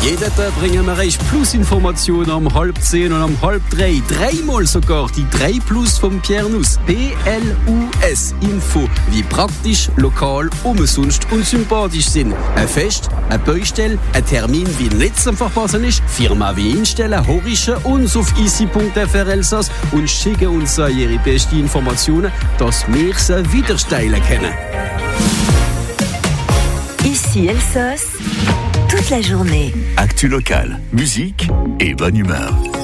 Jeden Tag bringen wir euch Plus-Informationen um 9:30 und um 2:30. Dreimal sogar die 3 Plus vom Pierre Nuss. PLUS Info, wie praktisch, lokal, umsonst und sympathisch sind. Ein Fest, eine Baustelle, ein Termin, wie nicht am verpassen ist. Firma wie einstellen, horischen uns auf easy.fr Elsass und schicken uns ihre besten Informationen, dass wir sie wieder steilen können. Ici Elsass, toute la journée. Actu locale, musique et bonne humeur.